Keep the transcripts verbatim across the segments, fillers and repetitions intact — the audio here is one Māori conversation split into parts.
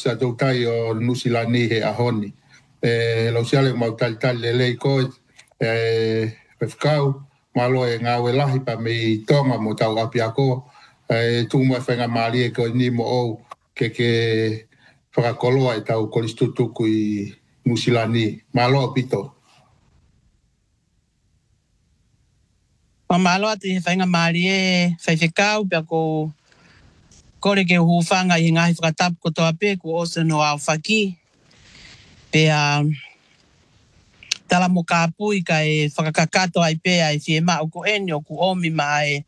sa tautai o Nusilani he ahoni. E lau siale mau tali tali le lei koe e whefkau, malo e ngā welahi pa me tonga mo tau api ako, e tūma whenga maari e koe ni mo ou ke ke whakakoloa e tau kolistutuku i Nusilani. Malo pito. Ma malo ati he whainga maari e whaiwhekau pia ko kore ke huwhanga i ngahi whakatapu ko toa pe ko osa no au whaki. Pea tala mo ka pui ka e whakakakato ai pea e fie ma o ko eni o ku omi ma e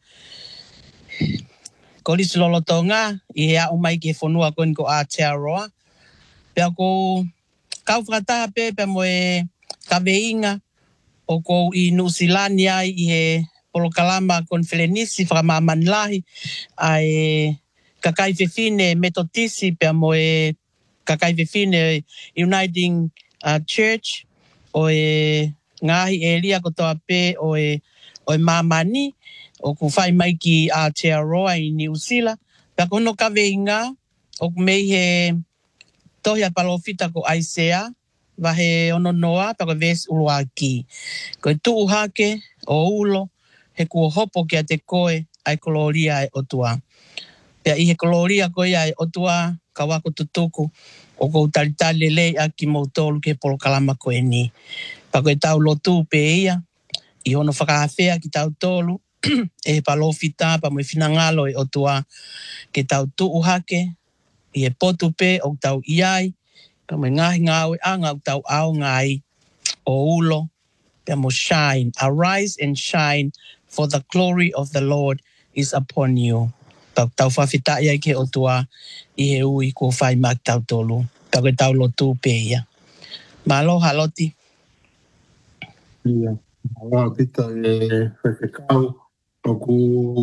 ko lisi lolotonga i he au mai ke whonua koni ko Aotearoa. Pea ko kau whakataha pe pea mo e kaweinga o ko i Nusilani ai i he Polokalama Konferenisi whakamamanilahi ai kakai whewhine metotisi pea mo e kakai whewhine Uniting uh, Church o e ngahi e lia ko toa pe o e, o e mamani o ku whai mai ki Aotearoa i New Zealand. Pea kono kaweinga o ku mei he tohi a palofita ko Aisea wahe ono noa pea ko ves uluaki. Ko e tuu hake o ulo he kua hopo ki a te koe ai koloria e otua. Pea i he koloria koe ai otua ka wako tutuku o kou talitali lei a ki mautolu ke Polokalama koe ni. Pa koe tau lotu pe ia, i hono whakahawhea ki tau tolu, e palofita pa mo i finangalo e otua ke tau tuu hake, i he potu pe o tau iai, pa mo ngahi ngawe anga o tau au ngai o ulo, pa mo shine, arise and shine, for the glory of the Lord is upon you. Pa tau whawhita iai ke otua, i he ui ko whai mak tau tolu, pa koe tau lotu pe ia. Malo haloti. Ia, ala pita e whekau o ku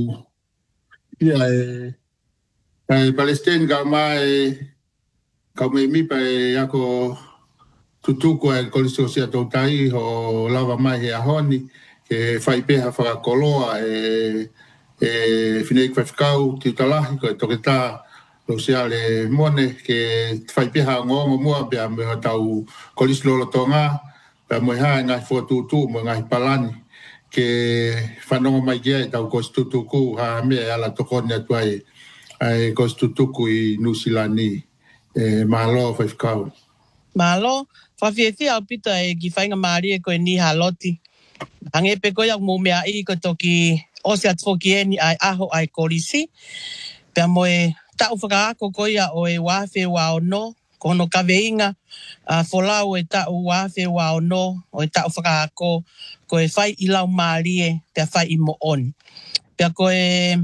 ia e e Palestine ka mai ka me mi pa e ako tutuku e koliso sia tautai ho lava mai he ahoni ke whai peha whakakoloa e e whinei whekau ti utalahi ko e toketa lo sia le mone ke whai peha ngongo mua bea me tau koliso lolo tonga pa mo ha nga fotu tu mo nga palani ke fanongo mai ge tau kostutuku ha me ala tokoni atuai ai kostutuku i Nusilani e malo whekau. Malo, whawhiawhi au pita e ki whainga maari e koe ni haloti. Ange pe koe au mō mea i ko toki ose at whoki eni ai aho ai korisi. Pea mo e tau whakaako koe a o e wawhe wa ono, kono kaweinga, a uh, wholau e tau wawhe wa ono, o e tau whakaako koe whai i lau maari e, pea whai i mo on. Pea koe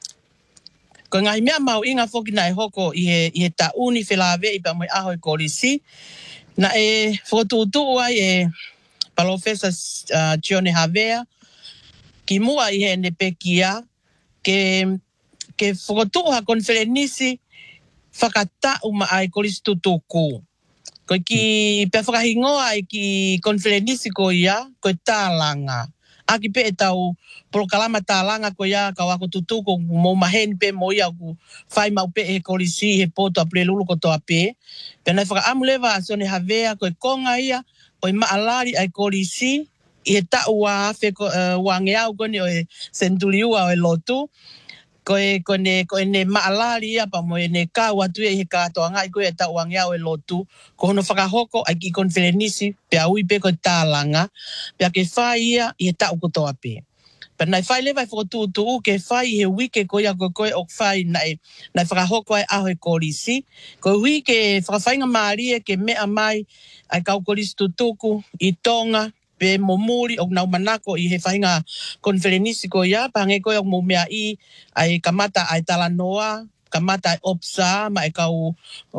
Ko ngai mea mau inga whoki na e hoko i he, i he tauni whelawe i pa mo aho e korisi. Na e whotutu ai e Palofesa uh, Tione Havea ki mua i he ne pekia ke, ke whokotu ha konferenisi whakatau ma ai korisi tutuku. Ko ki pe whakahingoa ai ki konferenisi ko ia, ko tālanga. Aki pe e tau Polokalama tālanga ko ia ka wako tutuku mo maheni pe mo ia ku whai mau pe e korisi he poto a prelulu ko toa pe. Pe nai whakaamu lewa a Tione Havea ko e konga ia o i maalari ai korisi i he tau wa awhe uh, wa ngeau koni o e senturiua o e lotu. Ko e ko ne ko ne maalari ia pa mo e ne ka watu e he katoa ngai ko e tau wa ngeau e lotu. Ko hono whakahoko ai ki konferenisi pe a ui pe ko tālanga. Pe a ke whai ia i he tau ko toa pe. Pe nai whai lewa i whakotuutu ke whai he wike ko ia ko koe o whai nai, nai whakahoko ai aho e korisi. Ko wike whakawhainga maari e ke mea mai ai kau korisi tutuku i tonga pe momuri o nau manako i he whainga konferenisi ko ia. Pahange koe o mo mea i ai kamata ai talanoa, kamata ai opsa, ma e kau o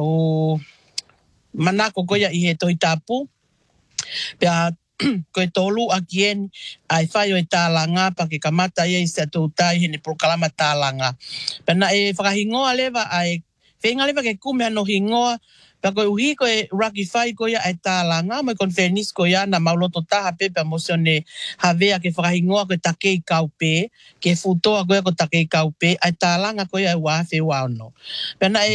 manako ko ia i he toitapu. Pea ko e tolu a kien ai whai o e tālanga pa ke kamata ia i se tūtai he ne Polokalama tālanga. Pena e whakahingoa lewa ai whenga lewa ke kumea no hingoa pa ko uhi ko e raki whai ko ia e tālanga mo e konferenisi ko ia na mauloto taha pe pa mo Tione Havea ke whakahingoa ko e takei kaupe ke futoa ko ia ko takei kaupe ai tālanga ko ia e wawhe wano. Pena e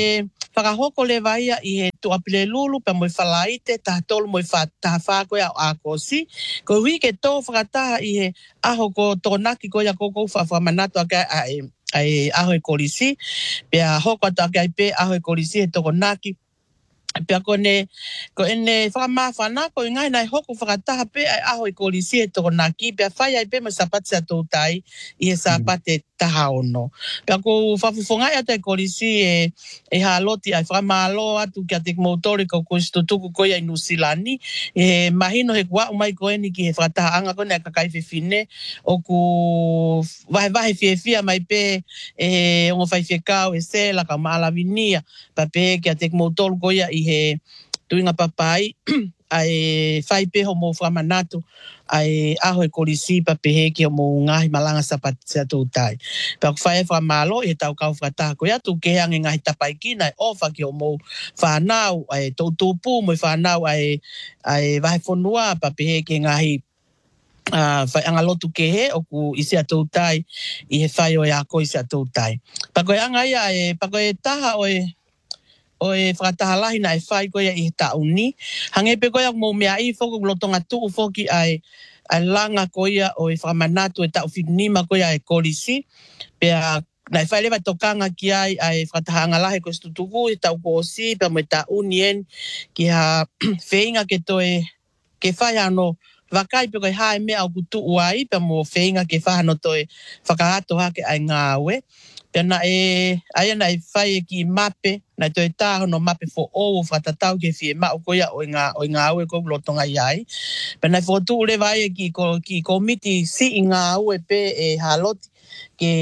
whakahoko le vaia i he tuapile lulu pa moe whalaite ta tolu moe whataha whakoe au ākosi. Ko hui ke tō whakataha i he aho ko tōnaki ko ia koko whawhamanato ake ai ai aho e kolisi. Pea hoko ata ake ai pe aho e kolisi he toko naki. Pea kone, ko ene whakama whana, ko ngai nai hoko whakataha pe ai aho i kolisi e toko naki, pea whai ai pe mo sapate sa tōtai i he sapate taha ono. Pea ko whawhuwhongai ata i kolisi e, e haloti ai whakama alo atu kia te motori ko ko istotuku ko ia i Nusilani, e mahino he kua umai ko eni ki he whakataha anga kone a kakai whiwhine, o ku wahe wahe whiewhia mai pe e ongo whaiwhekau e sela ka maalawinia, pa pe kia te motori ko ia i he tuinga papai ai whai pe homo whamanatu ai aho e kolisi pa pehe ki homo ngahi malanga sapat sa tūtai. Pea whai e whamalo e tau kau whakataha ko ia tu kehange ngahi tapai kina e ofa ki homo whanau ai tautupu mo whanau ai ai wahe whonua pa pehe ki ngahi Uh, whai angalotu ke he o ku isi a tūtai i he whai o e ako isi a tūtai. Pako e anga ia e, pako e taha o e o e whakatahalahi na e whai koia i he tauni. Hangepe koia mō mea i whoko lotonga tuu whoki ai, ai langa koia o e whakamanatu e tau whiunima koia e kolisi. Pea na e whai lewa tokanga ki ai ai whakatahanga lahi ko stutuku e tau kōsi, pea mo e tauni en ki ha whainga ke toe ke whai ano wakai pe koe hae mea o kutu uai, pea mo whainga ke whahano toe whakaato hake ai ngāwe. Pea na e, aia na e whai e ki mape, na e toe tāho no mape fo o o whatatau ke whie mao koia o ngā o ngāwe ko lotonga iai. Pea na e whotu ure vai e ki, ko, ki komiti si i ngāwe pe e haloti ke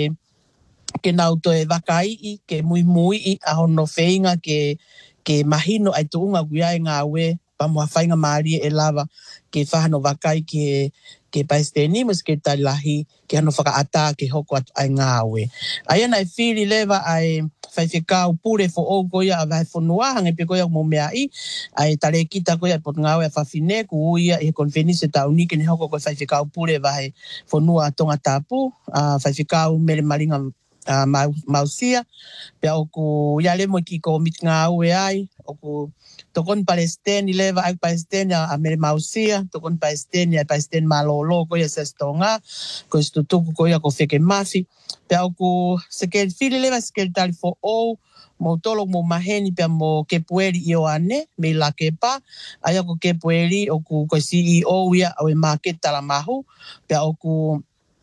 ke nau toe wakai i, ke mui mui i aho no whainga ke, ke mahino ai tuunga guiai ngāwe, pa mua whainga maari e lava ke whahano wakai ke ke paisteni mas ke tailahi ke hano whakaata ke hoko atu ai ngāwe. Aia nai whiri lewa ai whaiwhekau pure fo o koia a vai whanua hange pe koia mo mea i ai tare kita koia pot ngāwe a whawhine ku uia i he konfenise tauni ke ne hoko koe whaiwhekau pure vai whanua tonga tapu a whaiwhekau mere maringa Uh, mausia, pea oku iale mo ki ko mit ngā ue ai, oku tokon Palestine lewa ai Palestine a mere mausia, tokon Palestine ai Palestine malolo ko ia sestonga, ko istutuku ko ia ko wheke mafi, pea oku seke whiri lewa seke tali fo o, mo tolo mo maheni pea mo kepueri i o ane, me la kepa, ai oku kepueri oku ko C E O ia au e market tala mahu, pea oku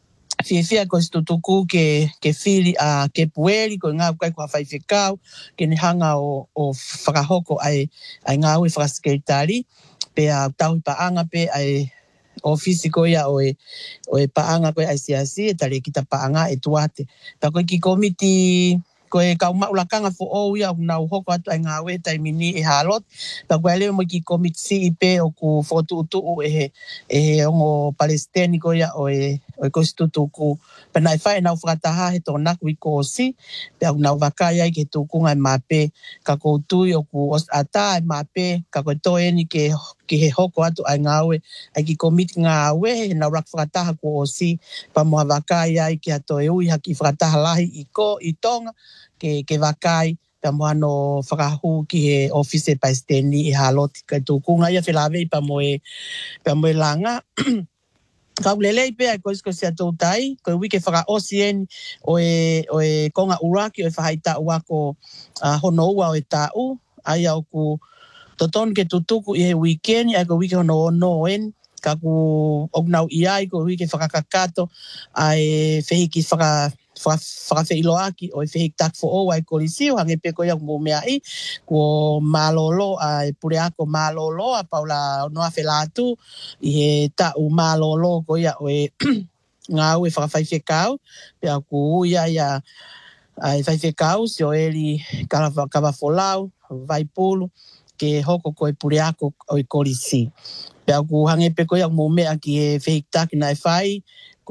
Fia ko stutuku ke ke fili a ke pueri ko ngā kai ko hawhai whikau ke ni hanga o, o whakahoko ai, ai ngā ui whakasketari pe a tau paanga pe ai ofisi ko ia o e, o e paanga ko ai siasi e tari kita paanga e tuate. Pa ko ki komiti ko e kau maulakanga fo o ia o nau hoko atu ai ngā ue taimini e halot. Pa ko e leo mo ki komiti C I P o ku fotu utu e he, e he ongo Palestini ko ia o e o e kostitutuku. Pa nai whae nau whakataha he tō naku i kōsi. Pe au nau wakai ai ke tūkunga e mape. Ka koutui o ku os ata e mape. Ka koe tō eni ke, ke he hoko atu ai ngā ue. Ai ki komiti ngā ue he nau rak whakataha kōsi. Pa mua wakai ai ki ato e ui haki whakataha lahi i ko, i tonga. Ke, ke wakai, pa mua no whakahu ki he office Palestini i haloti. Ka tūkunga ia whilawe i pa moe, pa moe langa. Kau lelei pe ai kois ko sia tautai, ko wike whaka osien o e, o e konga uraki o e whahaita uako uh, hono ua o e tau, ai au ku toton ke tutuku i he weekend, ai ko wike hono ono en, ka ku ognau i ai, ko wike whakakakato, ai whehiki whaka whakawheiloaki o e whehik tak fo o ai kolisiu, hange pe ko iau mo mea i, ko malolo, ai pure ako malolo, a paula noa whelatu, i he tau malolo ko ia o e ngā ue whakawhaiwhekau, pe au ku ia ia ai whaiwhekau, si o eri kawafolau, vaipulu, ke hoko ko e pure ako o e kolisi. Pe au ku hange pe ko iau mo mea ki he whehik tak na e whai,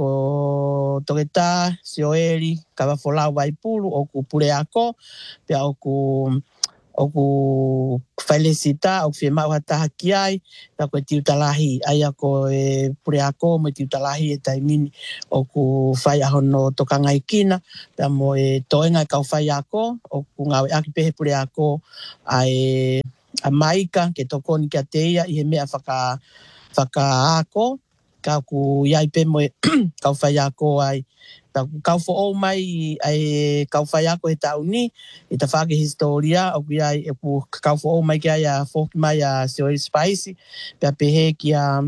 ko toketa, si o eri, kawafolau vaipulu, o ku pure ako, pe au ku, o ku whailesita o whia mau hataha ki ai, pia koe tiu talahi, ai ako e pure ako mo tiu talahi e taimini o ku whai ahono tokanga i kina, pia mo e toenga e kau whai ako, o ku ngau e aki pehe pure ako ai a maika ke tokoni kia teia i he mea whaka, whaka ako, ka ku iai pe mo e kau whai ako ai, ka kau fo o mai ai kau whai ako he tau ni, i ta whake historia, o ku iai e ku kau fo o mai kia ia whoki mai a Seoi Spicy, pia pehe kia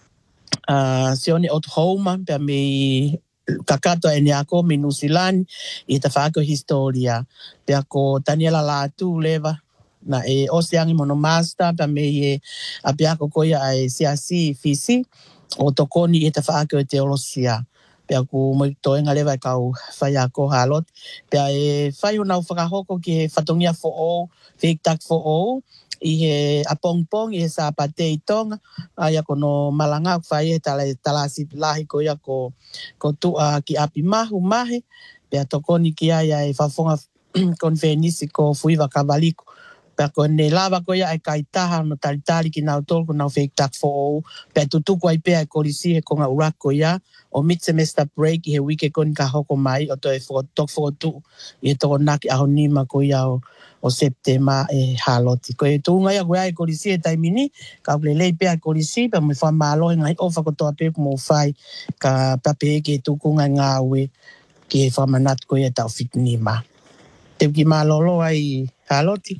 uh, Seoni Oklahoma, pia me kakato e ni ako me New Zealand, i ta whake historia, pia ko Daniela Latu leva, na e oseangi mono master, pia me e a pia ko koia ai C R C Fisi, o tokoni e ta whake o teolosia. Pea ku mo toenga lewa e kau whai ako halot. Pea e whai ho nau whakahoko ki he whatongia fo o, whiktak fo o, i he apongpong, i he sāpate i tonga, ai ako no malanga whai e tala, tala si lahi ko ia ko, ko tua ki api mahu mahe, pea tokoni ki ai ai whafonga konvenisi ko fuiwa kavaliko. Pea ko ne lava ko ia e kaitaha no talitali ki nau tolku nau whiktak fo o, pea tutuku ai pea e kolisi he konga urako ia, o mid-semester break i he wike koni ka hoko mai o to e tok whotu i he toko naki aho nima ko ia o, o September e haloti. Ko e tūnga ia koe ai kolisi e taimini, ka ule lei pea kolisi, pa me wha mālohe ngai ofa ko toa pepu mo whai ka pape ke tukunga ngā ue ki he whamanat ko ia tau whitinima. Te ki mālolo ai haloti.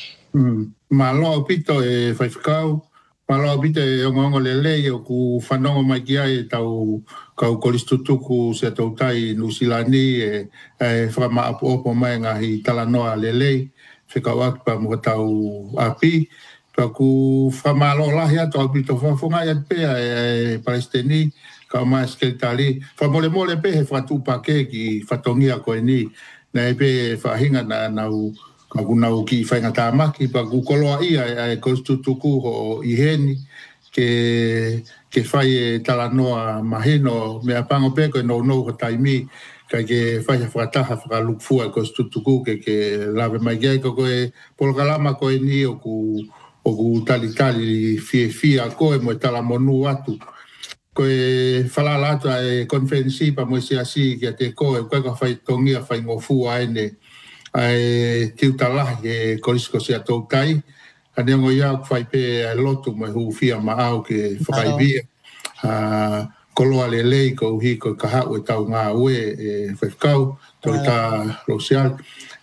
Mm. Māloa pito e whaiwhikau, māloa pito e ongongo lelei o ku whanongo mai ki ai tau kau kolistutuku se tau tai Nusilani e, e whama apu opo mai ngahi talanoa lelei, whikau aki pa mua tau api, pa ku whamalo lahi ato au pito whafonga i pea e Palestini, ka mai skelitali, whamole mole pe he whatu pake ki whatongia koe ni, na e pe whahinga na nau ka kunau ki whainga tāmaki, pa ku koloa ia e kolistutuku ho i heni, ke, ke whai e talanoa mahino, mea pango pe koe nou nou ka taimi, ka ke whai whakataha whakalukfua e kolistutuku, ke ke lawe mai gai ko koe polokalama koe ni o ku, o ku tali tali fie fie a koe mo e talamonu atu. Koe whalala atu e konferensi pa mo e siasi ki a te koe, koe ka whai tongia whai ngofua ene, ai tiu talahi e korisko se atou tai, ka neongo iau kwhai pe lotu mai hu fia maau ke whakaibia, uh, koloa le lei ko uhi ko kahau e tau ngā ue e whaikau, toi tā rosial.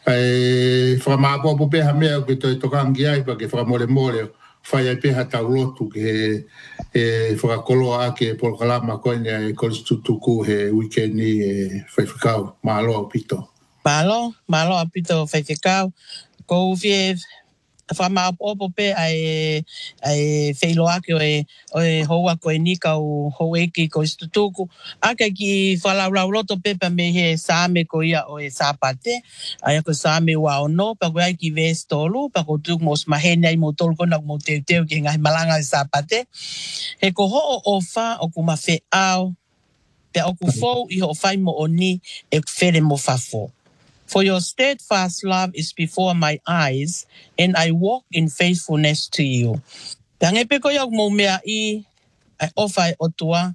Ai whakamaapopo peha mea ke toi tokangi ai pa ke whakamore more, whai ai peha tau lotu ke e whakakoloa ake e polokalama koine e koristutuku he weekendi e whaikau, maaloa pito. Malo, malo apito whaikekau. Ko fie whamau opo pe ai ai whailoake o e, o e hoa koe ni kau hou eki ko istutuku. Aka ki whalarau roto pe pa me he sāme ko ia o e sāpate. Ai ako sāme wa ono, pa koe ai ki vestolu, pa ko tuk mos mahene ai mo tolu kona mo teu teu ki ngai malanga e sāpate. He ko ho o ofa o ku mawhe au, pe o ku fou i ho whai mo o ni e where mo whafo. For your steadfast love is before my eyes, and I walk in faithfulness to you. Tange pe ko yok mo mea i ai ofa ai otua,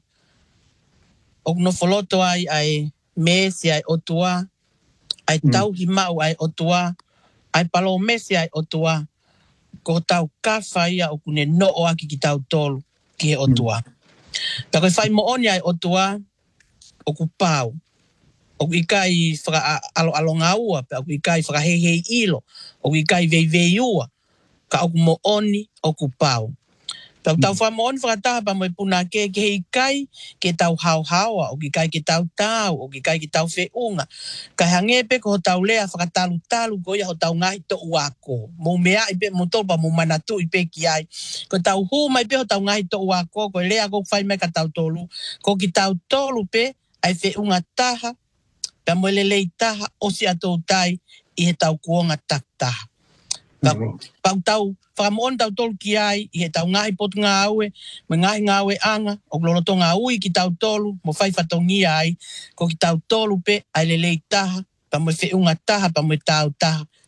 ok no foloto ai ai mesi ai otua, ai tau himau ai otua, ai palo mesi ai otua, ko tau kafa ia o kune no o aki ki tau tolu ki he otua. Ta koe whai mo oni ai otua, o ku pau. O ku ikai whaka alo alo ngā ua, pe o ku ikai whaka hei hei ilo, o ku ikai vei vei ua, ka o ku mo oni o ku pau. Tau tau wha mo oni whakataha pa mo e puna ke ke hei kai, ke tau hau haua, o ku ikai ke tau tau, o ku ikai ke tau whiunga. Ka hange pe ko tau lea whakatalu talu ko ia ho tau ngahi to uako. Mo mea i pe mo tolpa mo manatu i pe ki ai. Ko tau hu mai pe ho tau ngahi to uako, ko lea ko whai mai ka tau tolu. Ko ki tau tolu pe, ai whiunga taha, ka mo lelei taha o si atou tai i he tau kuonga tak taha. Ka pau tau, whakamon tau tolu ki ai, i he tau ngahi potu ngā aue, me ngahi ngā aue anga, o gloroto ngā ui ki tau tolu, mo whai whatongi ai, ko ki tau tolu pe, ai lelei taha, pa mo whiunga taha, pa mo tau taha,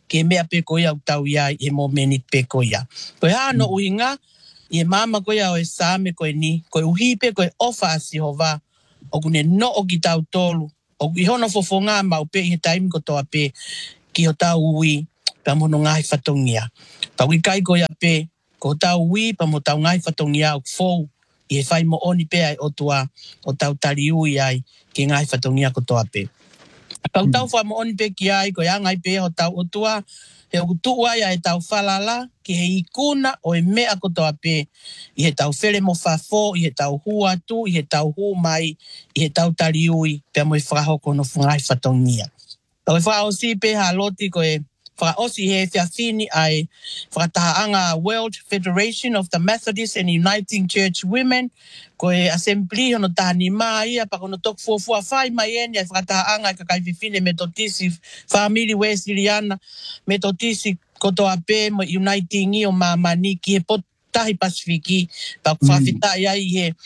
ke mea pe ko ia tau ia e mo menit pe ko ia. Ko ha no uinga i mama ko ia o e same ko ni ko uhi pe ko ofa a Sihova o kune no o ki tau tolu o i hono fofonga ma pe i taimi ko toa pe ki o tau ui pa mono ngai fatongia. Pa ui kai ko ia pe ko tau ui pa mo tau ngai fatongia o fou i e whai mo oni pe ai o tua o tau tari ui ai ki ngai fatongia ko toa pe. Kau tau wha mo oni pe ki ai ko ia ngai pe o tau o tua he o tu ai ai tau whalala ki he ikuna o e mea ko toa pe i he tau where mo whafo, i he tau hua tu, i he tau hu mai, i he tau tari ui pe mo i whahoko no whangai fatongia. Tau e whaosi pe ha loti ko e whaosi he whiawhini ai whakatahaanga World Federation of the Methodist and Uniting Church Women ko e assembly hono tahani mai ia pa kono tok fuafua whai mai eni ai whakatahaanga i kakai whiwhine metodisi family Wesleyana metodisi kotoa pe mo uniting i o mamani ki he potahi Pasifiki pa whawhita ia i he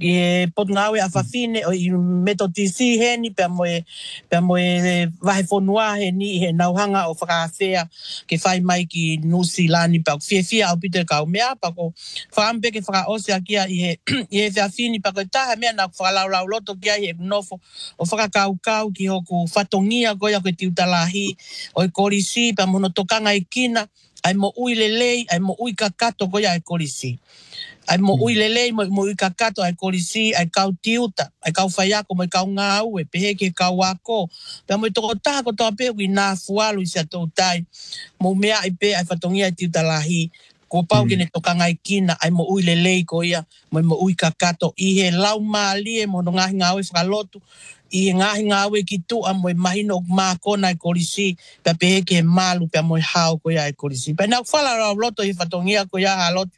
e pot ngawe a whawhine o i metodisi heni pe mo e pe mo e wahe whonua heni he nauhanga o whakawhea ke whai mai ki Nusi Lani pa whia whia au pite kau mea pa ko whaampe ke whakaose a kia i he i he whawhini pa ko taha mea na whakalaurau loto kia i he nofo o whakakau kau ki hoku whatongia koia koe tiutalahi o i korisi pa mono tokanga i kina ai mo ui lelei ai mo ui kakato koia i korisi. Ai mo ui lelei mo mo i kakato ai korisi ai kau tiuta ai kau whaiako mo i kau ngā ue pehe ke kau wako pe mo i toko taha ko toa pe ui nā fualu i sia tau tai mo mea i pe ai whatongia i tiuta lahi ko pau kene tokanga i kina ai mo ui lelei ko ia mo i mo ui kakato i he lau maalie mo no ngahi ngā ue whakalotu i he ngahi ngā ue ki tu a mo i mahino o mā kona i korisi pe pehe ke malu pe mo i hao ko ia i korisi pe nau whala rau loto i whatongia ko ia halotu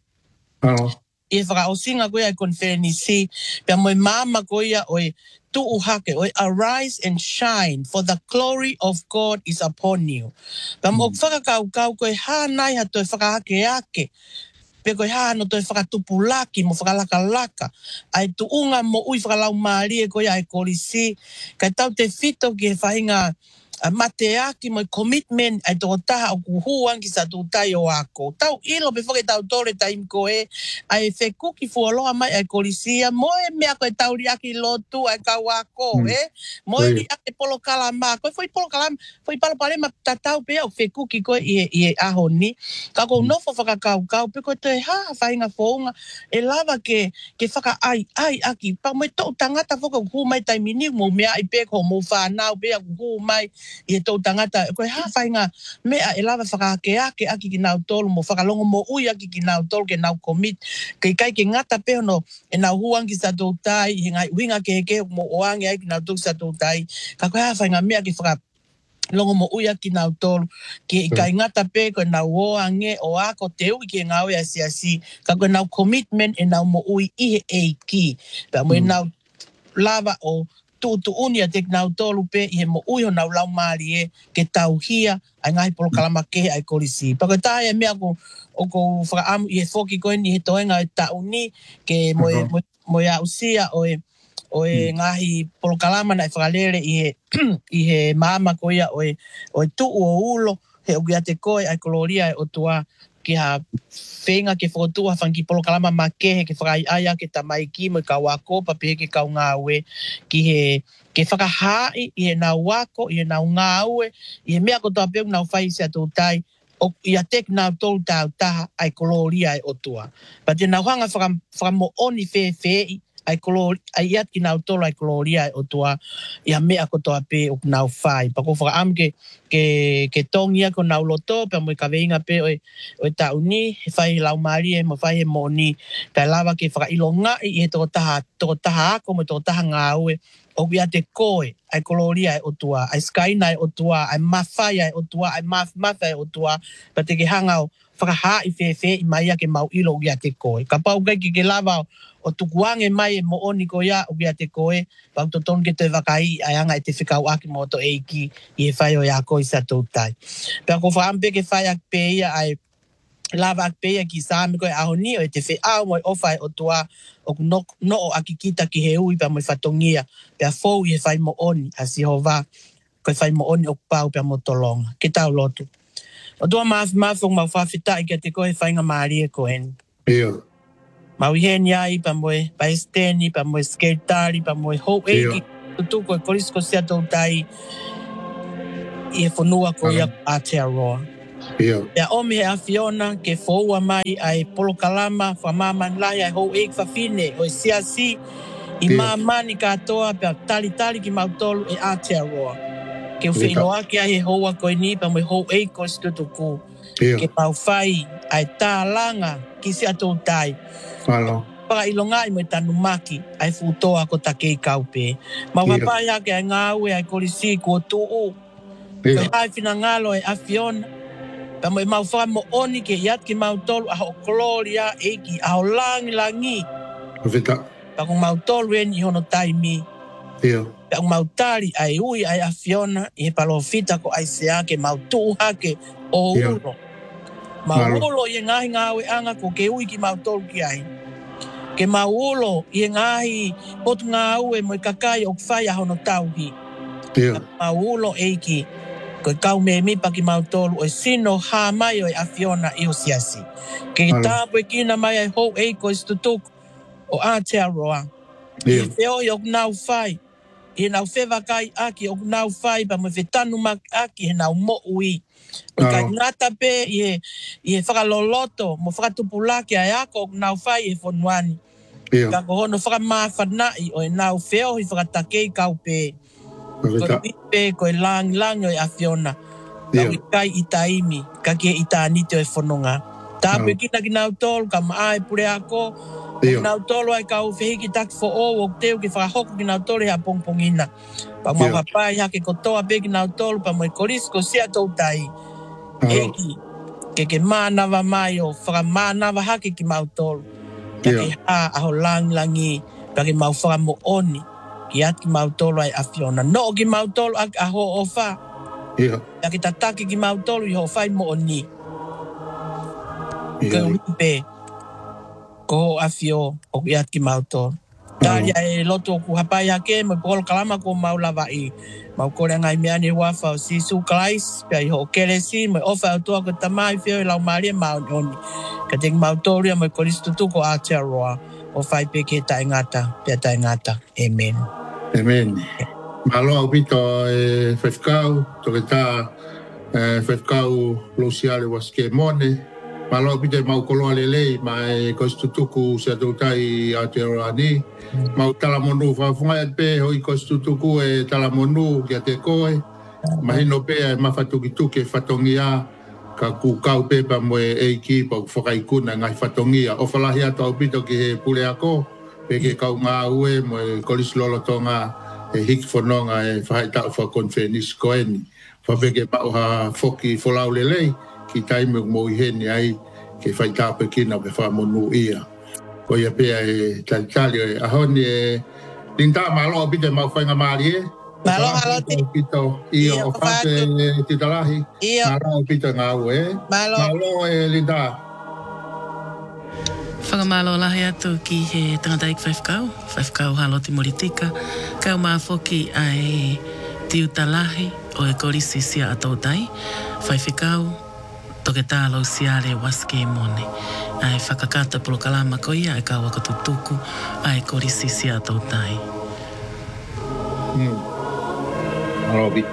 i whakaosinga koia i konferenisi, pia moe mama koia oi tuu hake, oi arise and shine, for the glory of God is upon you. Pia mo whakakau kau koe hānai ha toi whakahake ake, pe koe hāno toi whakatupu laki mo whakalaka laka, ai tuunga mo ui whakalau maarie koia ai korisi, kai tau te whito ki he whahinga a mate aki mo commitment ai toko taha o kuhuan ki sa tūtai o ako. Tau ilo pe whake tau tore taim ko e ai whekuki fualoa mai ai korisia moe mea koe tau riaki lotu ai kau ako, eh? Moe riaki polo kalama. Koe foi polo kalama, foi palo palema tatau pe au whekuki koe i e aho ni. Kako nofo whakakau kau pe koe te haa whainga whounga e lava ke ke whaka ai ai aki. Pa moe tau tangata whaka kuhu mai taimini mo mea i pe ko mo whanau pe a kuhu mai i tau tangata, koe ha whainga mea e lava whakahake ake aki ki nau tolu, mo whakalongo mo ui aki ki nau tolu ke nau komit, kei kai ke ngata pehono e nau huangi sa tau tai, he ngai uinga ke heke mo oange ai ki nau tolu sa tau tai, ka koe ha whainga mea ke whaka longo mo ui aki nau tolu, ke i kai ngata pe koe nau oange o ako te ui ke ngau e asi asi, ka koe nau commitment e nau mo ui i he eiki, pa mo e nau lava o tu tu unia te nau tolu pe i he mo ui ho nau lau maari e ke tau hia ai ngahi polo kalama ke ai korisi. Pako tae e mea ko o ko whakaamu i he whoki koe ni he toenga e tau ni ke mo e mo, mo e ausia o e o e ngahi polo kalama na e whakalere i he i he maama ko ia o e o e tu o ulo he ugia te koe ai koloria e o tua ki ha whenga ke whakotua whanki polo kalama ma kehe ke whakai aia ke tamaiki mo i ka wako pa pehe ke kau ngā ue ki he ke whakahai i he nau wako i he nau ngā ue i he mea kotoa peo nau whai se atu tai o i a tek nau tolu tau taha ai koloria e o tua. Pa te nau hanga whakamo oni whee whee ai kolori ai iat ki nau tolu ai koloria e o tua i a mea kotoa pe o nau whai. Pa ko whakaam ke ke ke tongia ko nau loto pe mo i ka veinga pe o o tau ni he whai lau maari e mo whai he mo ni kai lava ke whakailo ngai i he toko taha toko taha ako mo toko taha ngā ue o ia te koe ai koloria e o tua ai skaina e o tua ai mawhai e o tua ai maf mawhai e o tua pa te ke hangau whakaha i whewhe i mai a ke mau ilo o ia te koe ka pau kai ki ke lava o tukuange mai e mo oni ko ia o ia te koe pau to ton ke te wakai ai anga e te whikau aki mo to eiki i he whai o ia koe sa tautai pia ko whaampe ke whai ak pe ia ai lava ak pe ia ki saami koe aho ni o e te whi au mo i ofai o tua o no, no o aki kita ki he ui pia mo i whatongia pia fou i he whai mo oni a Sihova koe whai mo oni o pau pia mo tolonga ke tau lotu O tua maaf maaf o mau whawhita i kia te koe whainga maari e koen. Ia. Mau iheni ai pa moe paesteni, pa moe skaitari, pa moe hou eiki. Tutu koe korisko sia tau tai i e whanua ko ia Aotearoa. Ia. Ia omi he a Fiona ke whaua mai ai polo kalama, whamaman lahi ai hou eiki whawhine o e siasi i mamani katoa pe tali tali ki mautolu e Aotearoa. Ke u whiloa ke ai he hoa koe ni pa moe hou eiki ko situtuku. Ke pau whai ai tā langa ki si atou tai. Whalo. Paka ilonga i moe tanu maki ai futoa ko takei kaupe. Mau hapai hake ai ngā ue ai korisi ko tuu. Koe hai whina ngalo e a Fiona. Pa moe mau whaka mo oni ke iat ki mau tolu a ho gloria eiki a ho langi langi. Vita. Pa kong mau tolu eni hono taimi. Ia. Pa kong mau tali ai ui ai a Fiona i he palo fita ko ai sea ke mau tuu hake o ulo. Mau ulo i ngahi ngā ue anga ko ke ui ki mau tolu ki ai. Ke mau ulo i ngahi potu ngā ue mo i kakai o kwhai a hono tauhi. Ia. Mau ulo eiki ko i kau me mipa ki mau tolu o sino hā mai o i a Fiona i o siasi. Ke tāpu e kina mai ai hou eiko i stutuku o Aotearoa. I whio i o nau whai. I nau whewa kai aki o nau whai pa mo whetanu mak aki he nau mo ui. O kai ngata pe i he, i he whakaloloto mo whakatupulaki ai ako o nau whai e whonuani. Ka ko hono whakamāwhanai o e nau whio i whakatakei kau pe. Ko i pe, ko i lang lang o i a Fiona. Ka i kai i taimi, ka kia i tānite o e whanonga. Tāpu e kina ki nau tolu, ka maa e pure ako. O nau tolu ai kau whihiki taki fo o o teo ki whakahoko ki nau tolu hea pongpongina. Pa mau hapai hake kotoa pe ki nau tolu, pa mo i korisko sia tau tai. Eki, ke ke mānawa mai o whakamānawa hake ki mau tolu. Ka ke hā aho lang langi, pa ke mau whakamo oni. Ki at ki mau tolu ai a Fiona. No ki mau tolu a ho o wha. Ka ke tataki ki mau tolu i ho whai mo oni. Ka uipe. Ko a Fio o ki at ki mau tolu. Tāria e loto ku hapai hake, mo polo kalama ko mau lava i. Mau kore ngai meani wafa o sisu kalais, pia i ho keresi, mo ofa o tua ko tamai Fio i lau maria mau oni. Ka tengi mau tolu ia mo i koristutu ko Aotearoa. O whai peke ta ingata, pia ta ingata. Amen. Amen. Malo au pito e whewhkau, toke tā whewhkau losiale waske mone. Malo au pito e mau koloa lelei, ma e koristutuku se atautai Aotearoa ni. Mau talamonu, whawhungai at pe hoi koristutuku e talamonu kia te koe. Mahino pe e mawhatukituke whatongia, ka kukau pe pa mo e eiki pa whakaikuna ngai whatongia. O whalahi atu au pito ki he pule ako, pe ke kau ngā ue mo e korislolotonga e hiki whanonga e whaitau whakonwhenis koeni. Whapeke pao ha whoki wholau lelei, ki taime mo i heni ai ke whaitau pe kina pe whamonu ia. Ko ia pia e talitali e ahoni e linta malo pito e mau whainga maari e. Malo haloti. Pito ia o whate titalahi. Malo pito ngā ue e. Malo. Malo e linta. Whakamalo lahi atu ki he tangata ik whaifkau, whaifkau haloti moritika, kau maa whoki ai tiu talahi o e korisi sia atou tai, whaifkau toke tālo siare waske mone, ai whakakata polo kalama ko ia e kau ako tutuku ai korisi sia atou tai. Hmm. Robi.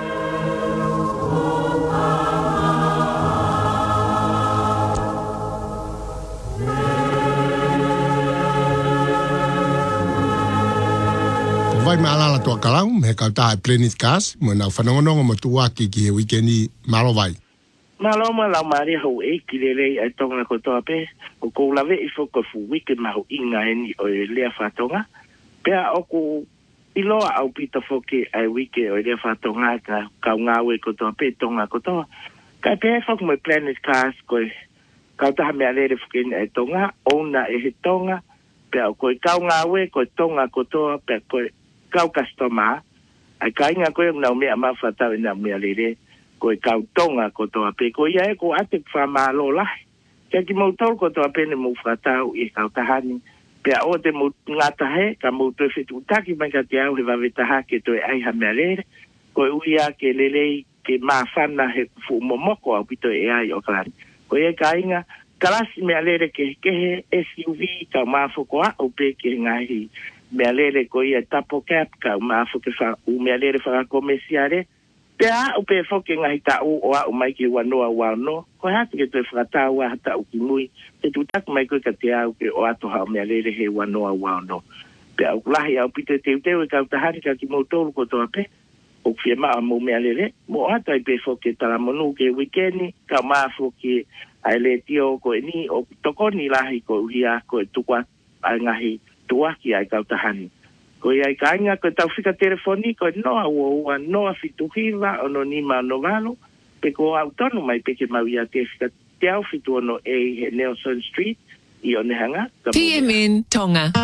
Vai me alala tua kalau, me kau tae Planet Cast, mo nau whanongonongo mo tuaki ki he weekendi malo vai. Malo ma lau maari hau e ki le rei ai tonga ko toa pe, o kou lawe i whoko fu wiki mahu inga eni o e lea whatonga. Pea o kou iloa au pita whoki ai wiki o e lea whatonga ka kau ngāwe ko toa pe tonga ko toa. Kai pea whok mo Planet Cast ko e kau taha mea lere whukeni ai tonga, ona e he tonga, pea o koe kau ngāwe ko tonga ko toa, pea koe kau customer, ai kai ngā koe ngau mea mawhatau ina mea lere, koe kau tonga ko toa pe, koe ia e ko ate kwa malo lahi. Kia ki mau tau ko toa pe ne mau whatau i kau tahani, pea o te mau ngatahe, ka mau tue whetu utaki mai ka te au he wawetaha ke toe ai ha mea lere, koe uia ke lelei ke mafana he fu momoko au pito e ai o kalani. Ko e ka inga, kalasi me alere ke ke S U V ka mafoko a o pe ke ngahi me alere ko ia tapo cap ka mafoko fa u me alere fa komesiare. Pea o pe foke ngahi ta u o a o mai ke wanoa wano. Ko hatu ke te whakata ua hata u kimui. Te tutak mai koe ka te au ke o ato hao me alere he wanoa wano. Pea o kulahi au pito te uteo e ka utahari ka ki motoro ko toa pe. O fie maa mo mea lere, mo ata i pe foke taramonu ke wikeni, ka maa foke ai le tio ko e ni, o tokoni lahi ko uhia ko e tukwa ai ngahi tuaki ai kautahani. Ko i ai ka inga ko tau fika telefoni ko e noa ua ua noa fituhiva ono ni ma novalo, pe ko autonu mai peke mau ia te fika te au fitu ono e Nelson Street, i o nehanga. P M N Tonga.